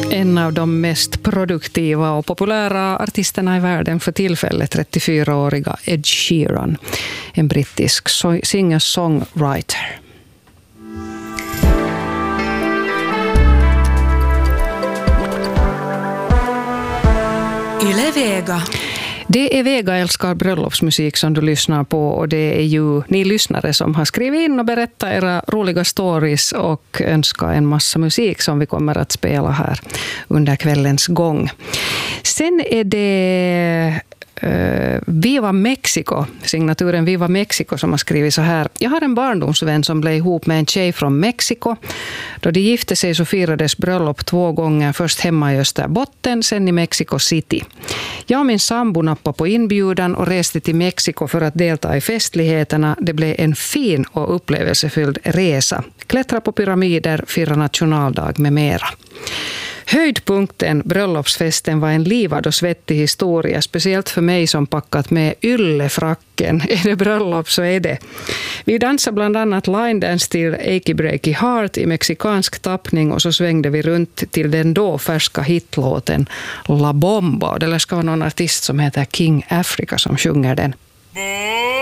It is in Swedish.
En av de mest produktiva och populära artisterna i världen för tillfället, 34-åriga Ed Sheeran, en brittisk singer-songwriter. Yle Vega. Det är Vega älskar bröllopsmusik som du lyssnar på, och det är ju ni lyssnare som har skrivit in och berättat era roliga stories och önskar en massa musik som vi kommer att spela här under kvällens gång. Sen är det Viva Mexico, signaturen Viva Mexico, som har skrivit så här: jag har en barndomsvän som blev ihop med en tjej från Mexiko. Då de gifte sig så firades bröllop 2 gånger, först hemma i Österbotten, sen i Mexico City. Jag och min sambo nappade på inbjudan och reste till Mexiko för att delta i festligheterna. Det blev en fin och upplevelsefylld resa. Klättra på pyramider, fira nationaldag med mera. Höjdpunkten, bröllopsfesten, var en livad och svettig historia, speciellt för mig som packat med yllefracken. Är det bröllop så är det. Vi dansade bland annat line dance till Achy Breaky Heart i mexikansk tappning, och så svängde vi runt till den då färska hitlåten La Bomba. Det ska vara någon artist som heter King Africa som sjunger den.